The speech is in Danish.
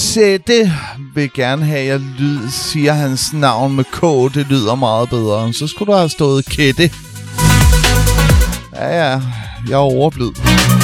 Sætte vil gerne have, at jeg siger hans navn med K. Det lyder meget bedre. Så skulle der have stået Kette. Ja, jeg er overblid.